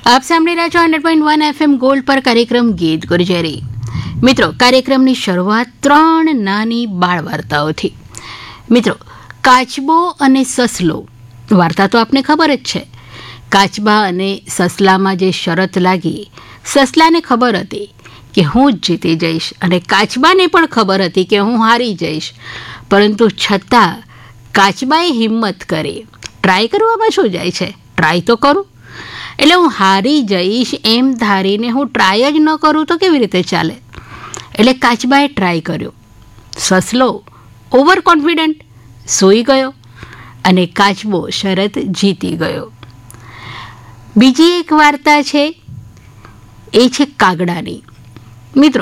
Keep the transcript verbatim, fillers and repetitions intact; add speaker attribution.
Speaker 1: આપ સાંભળી રહ્યા છો hundred point one FM gold પર કાર્યક્રમ ગીત ગુર્જરી. મિત્રો, કાર્યક્રમની શરૂઆત ત્રણ નાની બાળ વાર્તાઓથી. મિત્રો, કાચબો અને સસલો વાર્તા તો આપને ખબર જ છે. કાચબા અને સસલામાં જે શરત લાગી, સસલાને ખબર હતી કે હું જ જીતી જઈશ અને કાચબાને પણ ખબર હતી કે હું હારી જઈશ, પરંતુ છતાં કાચબાએ હિંમત કરી. ટ્રાય કરવામાં શું જાય છે, ટ્રાય તો કરું. એટલે હું હારી જઈશ એમ ધારીને હું ટ્રાય જ ન કરું તો કેવી રીતે ચાલે? એટલે કાચબાએ ટ્રાય કર્યો. સસલો ઓવર કોન્ફિડન્ટ સૂઈ ગયો અને કાચબો શરત જીતી ગયો. બીજી એક વાર્તા છે, એ છે કાગડાની. મિત્રો,